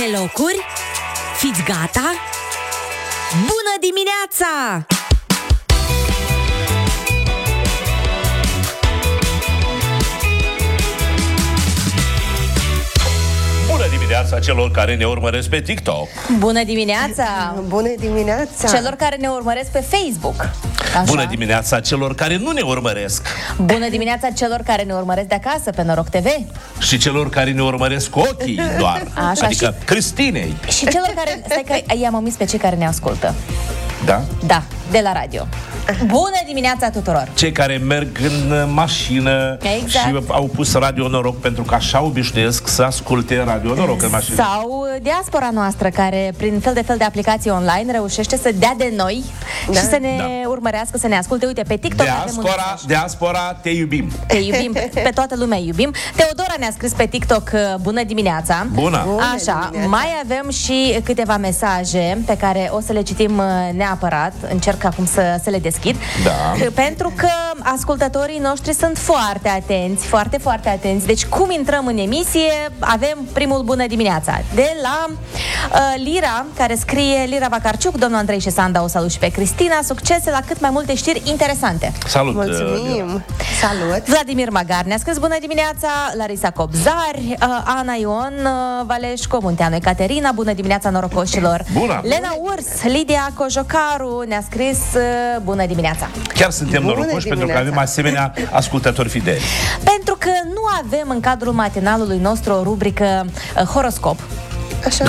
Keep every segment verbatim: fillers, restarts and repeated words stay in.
pe locuri? Fiți gata? Bună dimineața! Bună dimineața celor care ne urmăresc pe TikTok. Bună dimineața! Bună dimineața! Celor care ne urmăresc pe Facebook. Așa. Bună dimineața celor care nu ne urmăresc. Bună dimineața celor care ne urmăresc de acasă pe Noroc T V. Și celor care ne urmăresc cu ochii doar. Așa, adică și... Cristinei. Și celor care... Stai că i-am omis pe cei care ne ascultă. Da? Da, de la radio. Bună dimineața tuturor! Cei care merg în mașină, exact. Și au pus Radio Noroc pentru că așa obișnuiesc să asculte Radio Noroc în mașină. Sau diaspora noastră care prin fel de fel de aplicații online reușește să dea de noi, da? Și să ne da. urmărească, să ne asculte. Uite, pe TikTok Diaspora, diaspora, te iubim. Te iubim, pe toată lumea iubim. Teodora ne-a scris pe TikTok: bună dimineața. Bună. Bună Așa, dimineața. mai avem și câteva mesaje pe care o să le citim neapărat. Încerc acum să, să le deschid. Da. Pentru că ascultătorii noștri sunt foarte atenți, foarte, foarte atenți. Deci cum intrăm în emisie, avem primul bună dimineața de la uh, Lira, care scrie: Lira Vacarciuc, domnul Andrei și Sanda o salut și pe Cristina. Succese la cât mai multe știri interesante. Salut. Mulțumim! Uh, Salut! Vladimir Magar ne-a scris: bună dimineața, Larisa Cobzari, uh, Ana Ion, uh, Valeșco Munteanu, Caterina, bună dimineața norocoșilor. Bună! Lena Urs, Lidia Cojocaru ne-a scris: uh, bună dimineața. Chiar suntem Bună norocoși dimineața. pentru că avem asemenea ascultători fideli. Pentru că nu avem în cadrul matinalului nostru o rubrică uh, horoscop. Așa?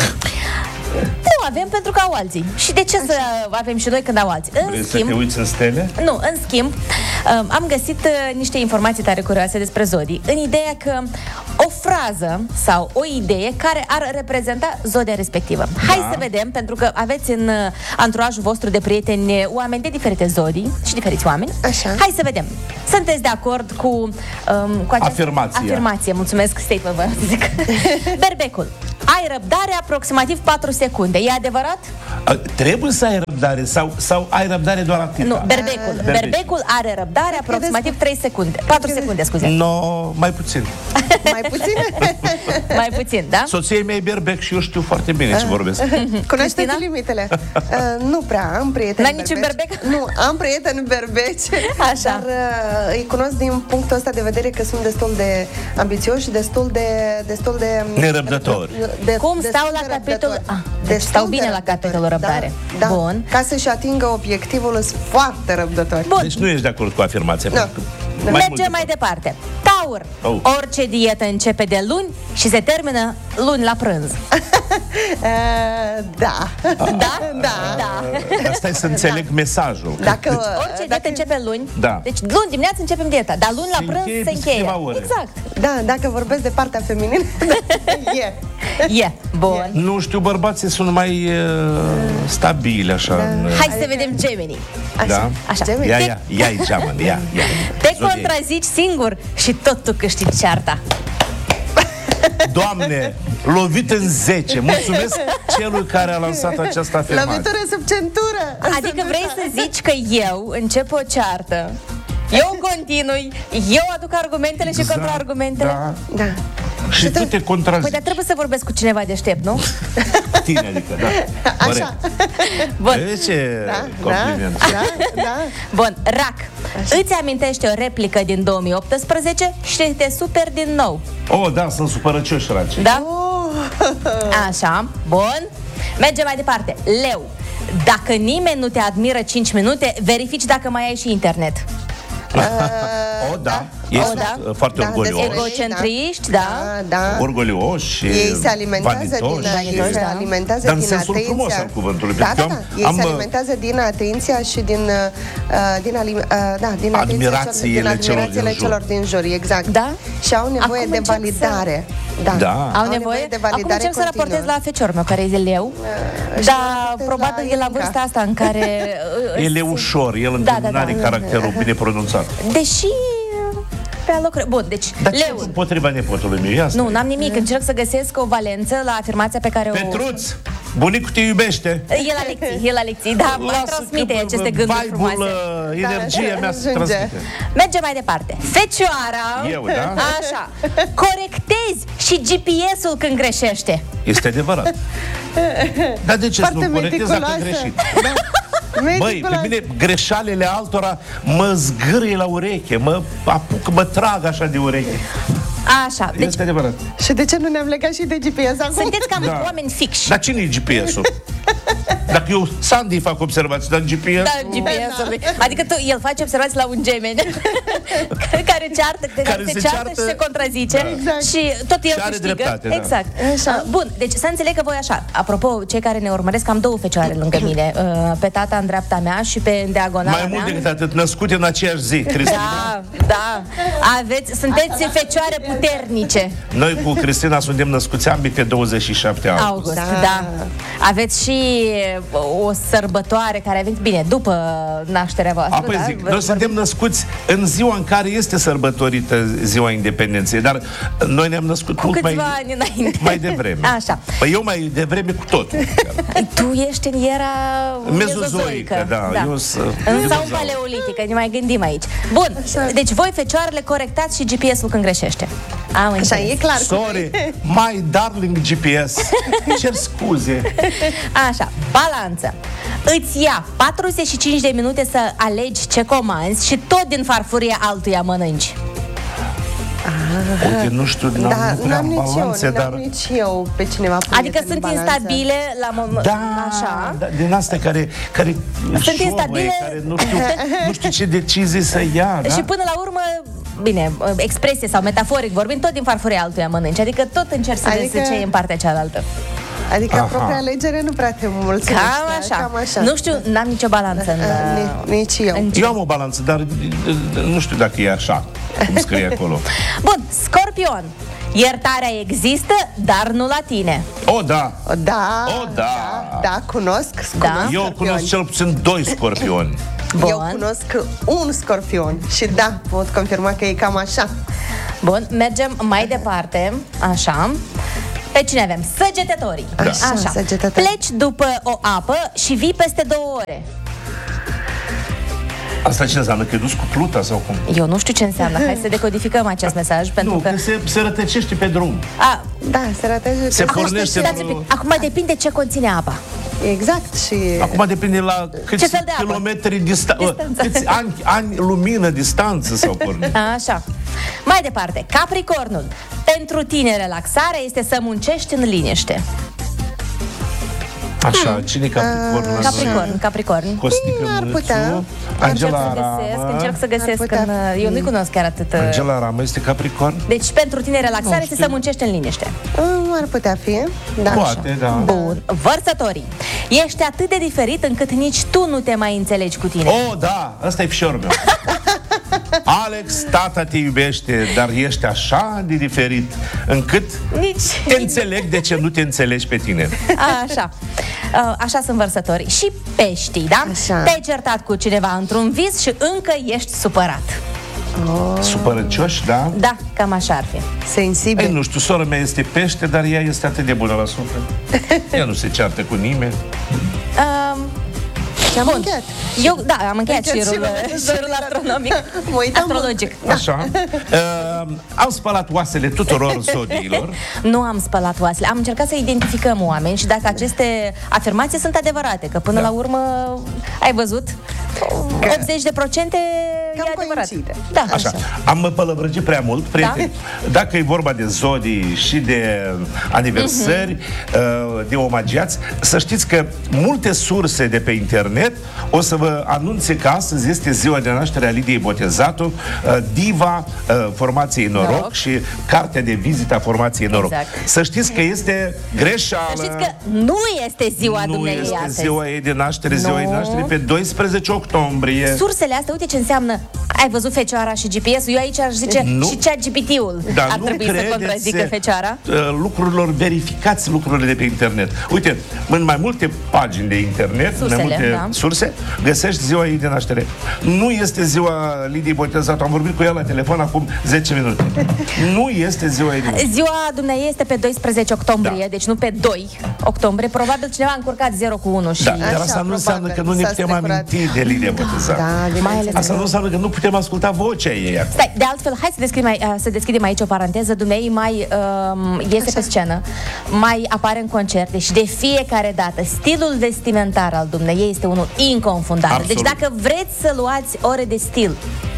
Nu avem pentru că au alții. Și de ce să avem și noi când au alții? În Vrei să schimb, te uiți în stele? Nu, în schimb, uh, am găsit uh, niște informații tare curioase despre zodii, în ideea că o frază sau o idee care ar reprezenta zodia respectivă. Hai Da. să vedem, pentru că aveți în uh, anturajul vostru de prieteni oameni de diferite zodii și diferiți oameni. Așa. Hai să vedem. Sunteți de acord cu, um, cu această Afirmație. afirmație? Mulțumesc, statement, vă zic. Berbecul. Ai răbdare aproximativ patru secunde. E adevărat? A, Trebuie să ai răbdare sau, sau ai răbdare doar atât? Nu, berbecul. Berbecul. Berbecul are răbdare aproximativ trei secunde. patru secunde, scuze. No, mai puțin. Mai puțin? Mai puțin, da? Soției mei berbec și eu știu foarte bine ce vorbesc. Cunoașteți Cristina? limitele? Uh, nu prea, am prieteni N-ai niciun berbec? Nu, am prieteni berbeci. Așa. Dar uh, îi cunosc din punctul ăsta de vedere că sunt destul de ambițioși și destul de... Destul de Nerăbdători. de, Cum destul stau de la capitolul- răbdători. Ah, deci Destul stau de bine la răbdători. capitolul răbdare. Da, da. Bun. Ca să-și atingă obiectivul, sunt foarte răbdători. Bun. Deci nu ești de acord cu afirmația. Nu. pentru că- Nu. Mai Mergem mult mai departe. Taur. Oh. Orice dietă începe de luni și se termină luni la prânz. Uh, da. Da? Da. Da. Dar stai să înțeleg mesajul. Dacă, Orice dietă dacă, începe luni. Da. Deci luni dimineața începem dieta, dar luni la Se prânz încheie se peste încheie. câteva ore. Exact. da, dacă vorbesc de partea feminină, e. E. Bun. Nu știu, bărbații sunt mai uh, stabili așa. În, Hai să vedem Gemini. Așa. Da? Așa. Gemini. Ia, ia, ia-i geamăn, ia, ia. Te Zodie. contrazici singur și tot tu câștigi cearta. Doamne, lovit în zece. Mulțumesc celui care a lansat această afirmație. Lovitură sub centură. Adică vrei să zici că eu încep o ceartă, eu continui, eu aduc argumentele și Exact, contraargumentele? Da. Da. Și tu te contrazici. Păi, dar trebuie să vorbesc cu cineva deștept, nu? Tine, adică, da. Așa. Bun. Vezi ce Da, compliment. da, da, da. Bun, Rac. Îți amintește o replică din două mii optsprezece și te super din nou. Oh, da, sunt supărăcioși, raci. Da? Oh. Așa, bun. Mergem mai departe. Leu. Dacă nimeni nu te admiră cinci minute, verifici dacă mai ai și internet. Oh, da. Ești Oh, da. foarte Da, orgolios. despre- Egocentriști, da. da. Da, da. Orgolioși și Ei se alimentează din, vanitoși. Vanitoși, se da. alimentează Dar în din sensul atenția. frumos al cuvântului, Da, pentru da, că da. am- Ei am, se uh, alimentează din atenția și din uh, din, alim, uh, da, din atenția Admirațiile celor, din celor admirațiile din jur. celor din jur, exact. Da? Și au nevoie Acum de încerc validare. Da. Da. Au nevoie? de Acum validare încerc să continuă. raportez la fecior meu, care e leu. și Dar raportez probabil la e la Ionica. vârsta asta în care... uh, El e ușor, el încă Da, da, nu are da. caracterul bine pronunțat. Deși uh, pe aloc... Bun, deci Dar ce leu. împotriva nepotului meu? Ia Nu, n-am nimic. Încerc să găsesc o valență la afirmația pe care o... Petruț! Bunicul te iubește. E la lecții, e la lecții, da, mai Lasă transmite că, aceste bă, gânduri vibe-ul, frumoase. uh, energia mea se ajunge. transmite. Mergem mai departe. Fecioara, Eu, da? așa, corectezi și G P S-ul când greșește. Este adevărat. Dar de ce să Foarte nu corectez dacă meticuloasă. greșit? Băi, pe Meticuloasă. mine greșalele altora mă zgârie la ureche, mă apuc, mă trag așa de ureche. Așa, deci Este adevărat. Și de ce nu ne-am legat și de G P S acum? sunteți cam Da. oameni fixi. Dar cine e G P S-ul? Dacă eu, Sandy, fac observații, dar G P S... Da, G P S-ul. Adică tu, el face observații la un gemeni care ceartă, care, Care se, se ceartă, ceartă. și se contrazice Da. Exact. și tot el Și are câștigă. dreptate, da. Exact. Așa. Uh, Bun, deci să înțeleg că voi așa. Apropo, cei care ne urmăresc, am două fecioare lângă mine. Uh, Pe tata în dreapta mea și pe diagonala Mai mea. mult decât atât, născute în aceeași zi, Cristina. Da, da. Aveți, sunteți fecioare puternice. Noi cu Cristina suntem născuți ambii pe douăzeci și șapte august. August, Da. da. Aveți și o sărbătoare care a venit bine după nașterea voastră. Apoi da? zic, Vă- noi suntem născuți în ziua în care este sărbătorită ziua independenței, dar noi ne-am născut Cu mult mai, câțiva ani înainte. mai devreme. Așa. Păi eu mai devreme cu totul. Tu ești în era Mezozoică, da, eu sunt În sau dinozaur. paleolitică, ne mai gândim aici. Bun, deci voi, fecioarele, corectați și G P S-ul când greșește. Am Așa, înțeles. e clar. Sorry, my darling G P S. Cer scuze. Așa, balanță. Îți ia patruzeci și cinci de minute să alegi ce comanzi și tot din farfuria altuia mănânci. Uite, nu știu, n-am, Da, nu prea n-am am nici eu, balanțe, n-am dar... nici eu pe cineva. Adică prieten în sunt balanță. instabile la moment. Da, Așa. da, din astea care, care Sunt șovăie, instabile. care nu știu, nu știu ce decizii să ia, da? Și până la urmă, bine, expresie sau metaforic vorbind, tot din farfuria altuia mănânci. Adică tot încerci să Adică- vezi ce e în partea cealaltă. Adică Aha. propria alegere nu prea te mulțumește. Cam așa. Cam așa. Nu știu, n-am nicio balanță în... Uh, Nici, nici eu. în- Eu am o balanță, dar nu știu dacă e așa, cum scrie acolo. Bun, Scorpion. Iertarea există, dar nu la tine. O, da, Da, O, da. da, da, cunosc, Da. cunosc eu scorpioni. cunosc cel puțin doi scorpioni. Bun. Eu cunosc un scorpion și da, pot confirma că e cam așa. Bun, mergem mai departe. Așa. Pe cine avem? Săgetătorii. Da. Așa, săgetători. Pleci după o apă și vii peste două ore. Asta ce înseamnă? Că e dus cu pluta sau cum? Eu nu știu ce înseamnă. Hai să decodificăm acest mesaj, pentru Nu, că... că se, se rătăcește pe drum. A, Da, se ratează. Se Acum pornește știi- stați un pic. Acum depinde ce conține apa. Exact și... Acum depinde la câți Ce fel de apă? kilometri dista- Distanță. câți ani, ani lumină distanță sau pornit. Așa. Mai departe, Capricornul. Pentru tine relaxarea este să muncești în liniște. Așa, cine e Capricorn? Capricorn, Capricorn. Costică Ar putea. Mâțu, Încerc Angela să găsesc, Rama. încerc să găsesc putea în, Eu nu-i cunosc chiar atât. uh, Angela Rama este Capricorn? Deci pentru tine relaxarea este știu. să muncești în liniște. Mm, ar putea fi. Da. Poate, da. Bun. Vărsătorii. Ești atât de diferit încât nici tu nu te mai înțelegi cu tine. Oh, da, ăsta e fișorul meu. Alex, tata te iubește, dar ești așa de diferit încât Nici... te înțeleg de ce nu te înțelegi pe tine. Așa. Uh, Așa sunt vărsătorii. Și peștii, da? Așa. Te-ai certat cu cineva într-un vis și încă ești supărat. Supărăcioși, da? Da, cam așa ar fi. Ei, Sensibil. nu știu, sora mea este pește, dar ea este atât de bună la suflet. Ea nu se ceartă cu nimeni. Um, Și am Bun. încheiat. Eu, da, am încheiat Încheiat șirul, și șirul astronomic, Mă uitam, astrologic. Așa. Uh, am spălat oasele tuturor zodiilor. Nu am spălat oasele, am încercat să identificăm oameni și dacă aceste afirmații sunt adevărate, că până Da. la urmă, ai văzut, optzeci de procente Cam e adevărat. coincide. Da. Așa, am mă pălăvrăgit prea mult, prieteni. Dacă e vorba de zodii și de aniversări, uh, de omagiați, să știți că multe surse de pe internet o să vă anunțe că astăzi este ziua de naștere a Lidiei Botezatu, uh, diva uh, formației Noroc, Noroc. și cartea de vizită a formației Noroc. Exact. Să știți că este greșeală. Să știți că nu este ziua nu dumneavoastră este astăzi. ziua ei de naștere, ziua Nu. ei de naștere pe doisprezece octombrie. octombrie. Sursele astea, uite ce înseamnă. Ai văzut Fecioara și G P S-ul? Eu aici aș zice Nu. și chat G P T-ul Dar ar nu trebui să credeți, contrazică Fecioara. uh, lucrurilor, verificați lucrurile de pe internet. Uite, în mai multe pagini de internet, Sursele, în mai multe da. surse, găsești ziua ei de naștere. Nu este ziua Lidiei Botezatu. Am vorbit cu ea la telefon acum zece minute. Nu este ziua ei de naștere. Ziua dumneavoastră este pe doisprezece octombrie, Da. deci nu pe doi octombrie. Probabil cineva a încurcat zero cu unu și... Da, dar Așa, asta nu înseamnă că probabil, nu ne s-a putem strecurat. aminti de Lidia Botezatu. Da, Mai ales- Asta nu înseamnă că nu putem asculta vocea ei acum. Stai, de altfel, hai să deschidem, ai- uh, să deschidem aici o paranteză. Dumnezeu mai um, iese pe scenă, mai apare în concerte și de fiecare dată stilul vestimentar al Dumnezeu este unul inconfundabil. Absolut. Deci dacă vreți să luați ore de stil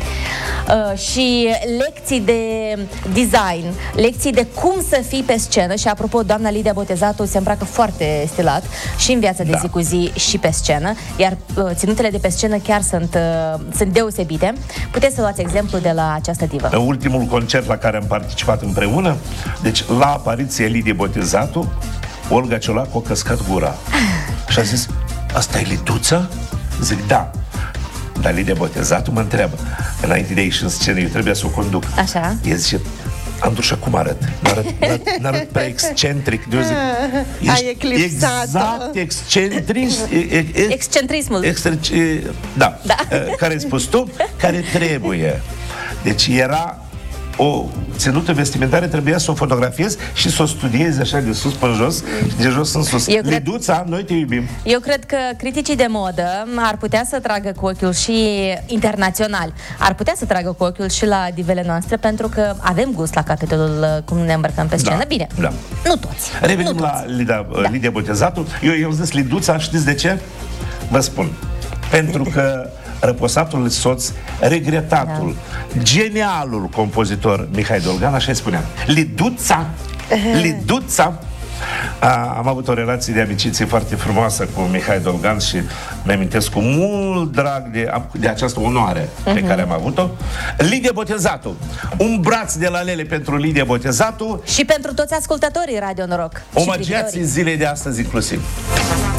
Uh, și lecții de design, lecții de cum să fii pe scenă. Și apropo, doamna Lidia Botezatu se îmbracă foarte stilat și în viața de Da. zi cu zi și pe scenă, iar uh, ținutele de pe scenă chiar sunt, uh, sunt deosebite. Puteți să luați exemplu de la această divă. În ultimul concert la care am participat împreună, deci la apariție Lidia Botezatu, Olga Ciolacu a căscat gura și a zis: asta e Liduța? Zic, da. Dar Lidia Botezatu mă întreabă, înainte de a ieși în scenă, eu trebuie să o conduc. Așa. El zice: Andru, și acum arăt. N-arăt, n-arăt, n-arăt prea excentric. Eu zic, Ai eclipsat-o. exact excentric. e- e- e- Excentrismul. Extra, e, da, Da. E, care ai spus tu, care trebuie. Deci era o ținută vestimentară, trebuia să o fotografiez și să o studiezi așa de sus până jos, de jos în sus. Eu cred- Liduța, noi te iubim. Eu cred că criticii de modă ar putea să tragă cu ochiul și internațional. Ar putea să tragă cu ochiul și la divele noastre, pentru că avem gust la capitolul uh, cum ne îmbrăcăm pe scenă. Da, Bine, da. nu toți. Revenim nu la toți. Lidia, Lidia Botezatu. Eu i-am zis Liduța, știți de ce? Vă spun. Pentru că răposatul soț, regretatul, da. genialul compozitor Mihai Dolgan, așa îi spunea: Liduța, Liduța. A, am avut o relație de amiciție foarte frumoasă cu Mihai Dolgan și mi-amintesc cu mult drag de, de această onoare pe care am avut-o. Lidia Botezatu. Un braț de la Lele pentru Lidia Botezatu. Și pentru toți ascultătorii Radio Noroc. și Omagiații privitorii. zilei de astăzi inclusiv.